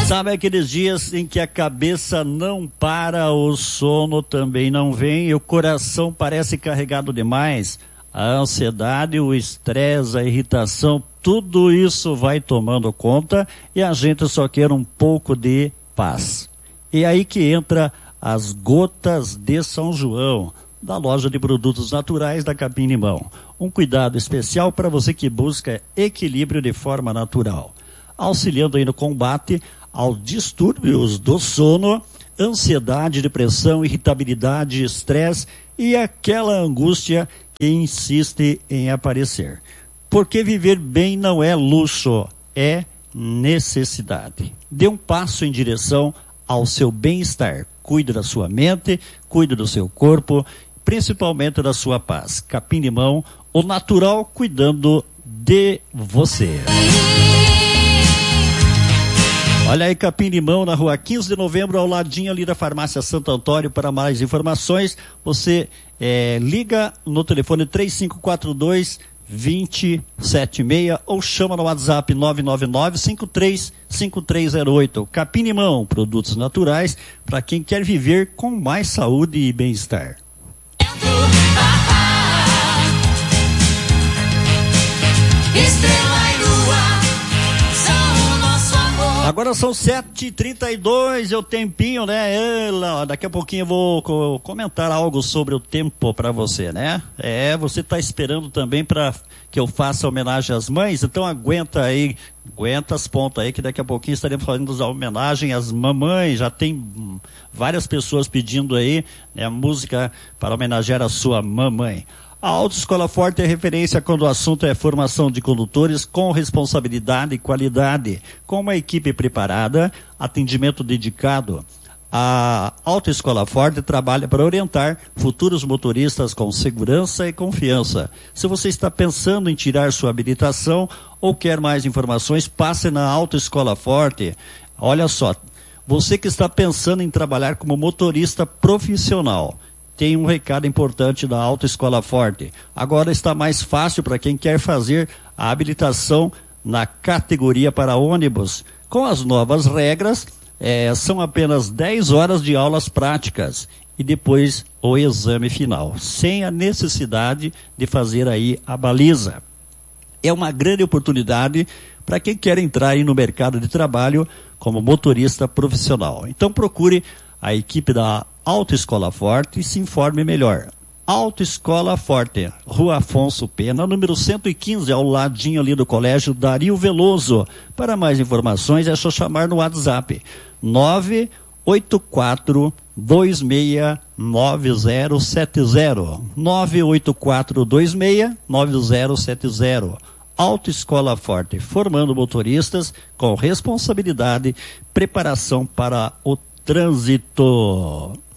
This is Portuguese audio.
Sabe aqueles dias em que a cabeça não para, o sono também não vem e o coração parece carregado demais? A ansiedade, o estresse, a irritação, tudo isso vai tomando conta e a gente só quer um pouco de paz. E aí que entra as gotas de São João, da loja de produtos naturais da Capim Limão. Um cuidado especial para você que busca equilíbrio de forma natural, auxiliando aí no combate aos distúrbios do sono, ansiedade, depressão, irritabilidade, estresse e aquela angústia que insiste em aparecer. Porque viver bem não é luxo, é necessidade. Dê um passo em direção ao seu bem-estar. Cuide da sua mente, cuide do seu corpo, principalmente da sua paz. Capim Limão, o natural cuidando de você. Olha aí, Capim Limão, na rua 15 de novembro, ao ladinho ali da farmácia Santo Antônio. Para mais informações, você liga no telefone 3542-2076 ou chama no WhatsApp 999-535308. Capim Limão, produtos naturais para quem quer viver com mais saúde e bem-estar. Estrela e lua são o nosso amor. Agora são 7h32, é o tempinho, né? Daqui a pouquinho eu vou comentar algo sobre o tempo para você, né? Você tá esperando também para que eu faça homenagem às mães? Então aguenta as pontas aí, que daqui a pouquinho estaremos fazendo a homenagem às mamães. Já tem várias pessoas pedindo aí, né, música para homenagear a sua mamãe. A Autoescola Forte é referência quando o assunto é formação de condutores com responsabilidade e qualidade, com uma equipe preparada, atendimento dedicado. A Autoescola Forte trabalha para orientar futuros motoristas com segurança e confiança. Se você está pensando em tirar sua habilitação ou quer mais informações, passe na Autoescola Forte. Olha só, você que está pensando em trabalhar como motorista profissional, tem um recado importante da Autoescola Forte. Agora está mais fácil para quem quer fazer a habilitação na categoria para ônibus. Com as novas regras, são apenas 10 horas de aulas práticas e depois o exame final, sem a necessidade de fazer aí a baliza. É uma grande oportunidade para quem quer entrar aí no mercado de trabalho como motorista profissional. Então procure a equipe da Autoescola Forte e se informe melhor. Autoescola Forte, Rua Afonso Pena, número 115, ao ladinho ali do Colégio Dario Veloso. Para mais informações é só chamar no WhatsApp 984269070. 984269070. Autoescola Forte, formando motoristas com responsabilidade, preparação para o trânsito.